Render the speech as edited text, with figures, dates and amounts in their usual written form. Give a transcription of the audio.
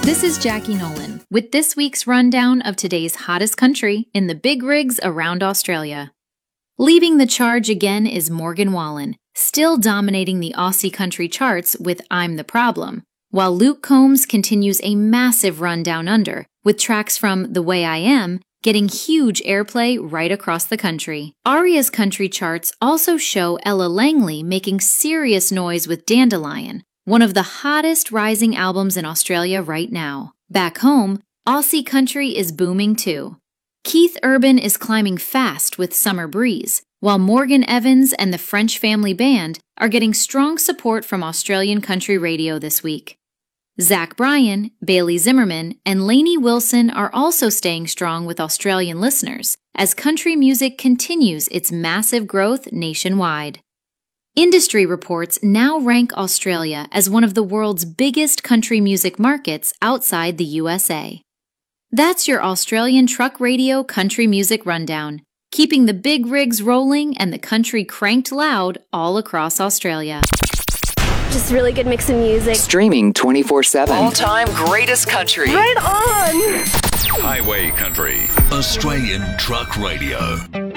This is Jackie Nolan with this week's rundown of today's hottest country in the big rigs around Australia. Leading the charge again is Morgan Wallen, still dominating the Aussie country charts with I'm the Problem, while Luke Combs continues a massive run down under, with tracks from The Way I Am getting huge airplay right across the country. Aria's country charts also show Ella Langley making serious noise with Dandelion, one of the hottest rising albums in Australia right now. Back home, Aussie country is booming too. Keith Urban is climbing fast with Summer Breeze, while Morgan Evans and the French Family Band are getting strong support from Australian country radio this week. Zach Bryan, Bailey Zimmerman, and Lainey Wilson are also staying strong with Australian listeners as country music continues its massive growth nationwide. Industry reports now rank Australia as one of the world's biggest country music markets outside the USA. That's your Australian Truck Radio Country Music Rundown, keeping the big rigs rolling and the country cranked loud all across Australia. Just really good mix of music. Streaming 24/7. All-time greatest country. Right on! Highway Country. Australian Truck Radio.